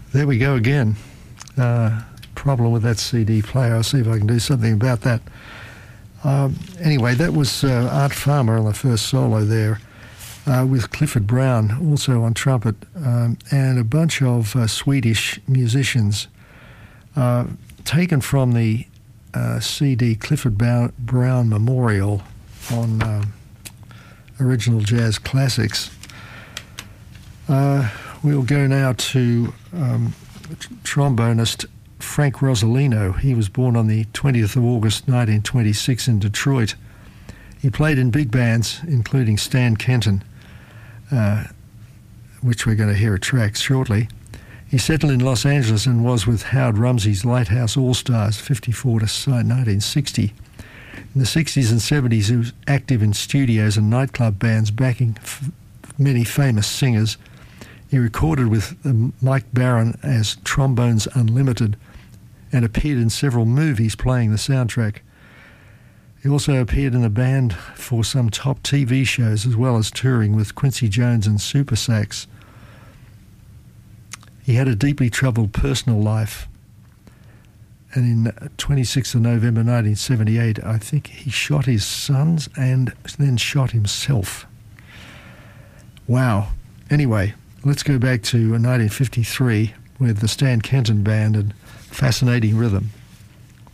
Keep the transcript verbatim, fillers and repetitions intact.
There we go again. Uh, problem with that C D player. I'll see if I can do something about that. Um, anyway, that was uh, Art Farmer on the first solo there, uh, with Clifford Brown also on trumpet, um, and a bunch of uh, Swedish musicians, uh, taken from the uh, C D Clifford Brown Memorial on um, Original Jazz Classics. Uh, we'll go now to um, trombonist Frank Rosolino. He was born on the twentieth of August nineteen twenty-six in Detroit. He played in big bands, including Stan Kenton, uh, which we're going to hear a track shortly. He settled in Los Angeles and was with Howard Rumsey's Lighthouse All-Stars, fifty-four to nineteen sixty. In the sixties and seventies, he was active in studios and nightclub bands, backing f- many famous singers. He recorded with uh, Mike Barron as Trombones Unlimited and appeared in several movies playing the soundtrack. He also appeared in a band for some top T V shows, as well as touring with Quincy Jones and Super Sax. He had a deeply troubled personal life, and in twenty-sixth of November nineteen seventy-eight, I think he shot his sons and then shot himself. Wow. Anyway, let's go back to nineteen fifty-three with the Stan Kenton Band and Fascinating Rhythm.